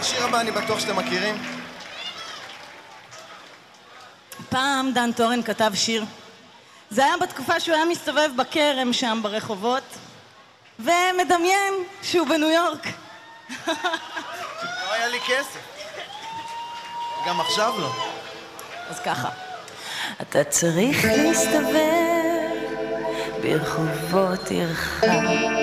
השיר הבא אני בטוח שאתם מכירים. פעם דן טורן כתב שיר. זה היה בתקופה שהוא היה מסתובב בכרם שם ברחובות, ומדמיין שהוא בניו יורק. לא היה לי כסף. גם עכשיו לא. אז ככה. אתה צריך להסתובב ברחובות עירך